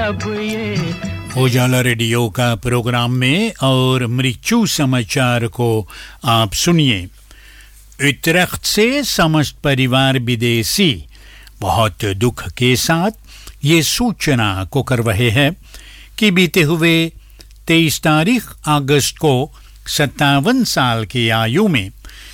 अब ये उजाला रेडियो का प्रोग्राम में और मृत्यु समाचार को आप सुनिए। उत्तराखंड से समस्त परिवार विदेशी बहुत दुख के साथ ये सूचना को कर रहे हैं कि बीते हुए 23 तारीख अगस्त को 57 साल की आयु में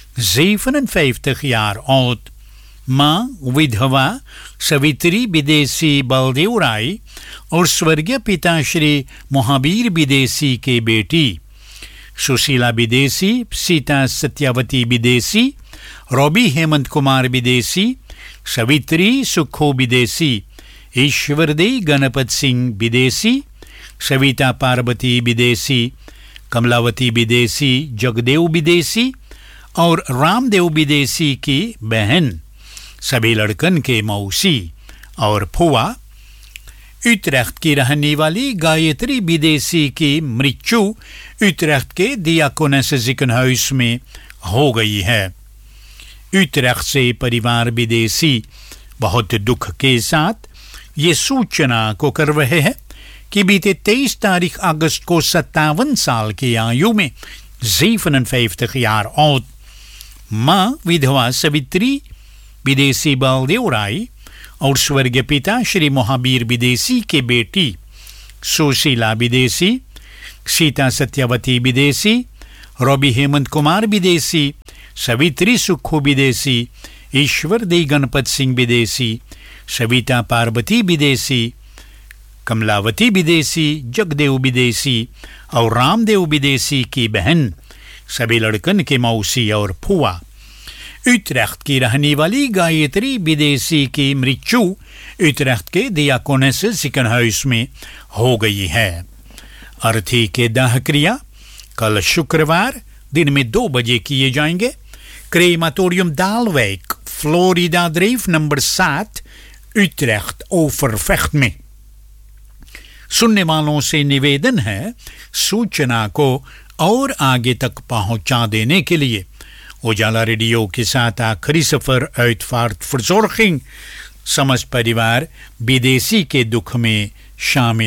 57 jaar oud मां विधवा सवित्री विदेशी बलदेव राय और स्वर्गीय पिता श्री महावीर विदेशी के बेटी सुशीला विदेशी, सीता सत्यावती विदेशी, रॉबी हेमंत कुमार विदेशी, सवित्री सुखो विदेशी, ईश्वरदे गणपत सिंह विदेशी, सविता पार्वती विदेशी, कमलावती विदेशी, जगदेव विदेशी और रामदेव विदेशी की बहन, सभी लड़कन के मौसी और फुआ। उत्तराखंड की रहने वाली गायत्री विदेशी की मृत्यु उत्तराखंड के दियाकोनस जिकनहाउस में हो गई है। उत्तराखंड से परिवार विदेशी बहुत दुख के साथ ये सूचना को कर रहे हैं कि बीते 23 तारीख अगस्त को 57 साल की आयु में 57 jaar oud मां विधवा सवित्री विदेशी बलदेव राय और स्वर्गीय पिता श्री महावीर विदेशी के बेटी सुशीला विदेशी, सीता सत्यावती विदेशी, रॉबी हेमंत कुमार विदेशी, सवित्री सुखो विदेशी, ईश्वर दे गणपत सिंह विदेशी, सविता पार्वती विदेशी, कमलावती विदेशी, जगदेव विदेशी और रामदेव विदेशी की बहन, सभी लड़कन के मौसी और फुआ। उत्तराखंड की रहने वाली गायत्री विदेशी की मृत्यु उत्तराखंड के दियाकोनस जिकनहाउस में हो गई है। अर्थी के दाह क्रिया कल शुक्रवार दिन में 2 बजे किए जाएंगे। क्रेमाटोरियम दालवेक, फ्लोरिडा ड्राइव नंबर 7, उत्तराखंड ओवरवेस्ट में। सुनने वालों से निवेदन है सूचना को और आगे तक पहुंचा देने के लिए उजाला रेडियो के साथ आखिरी सफर uitvaart verzorging समस्त परिवार विदेशी के दुख में शामिल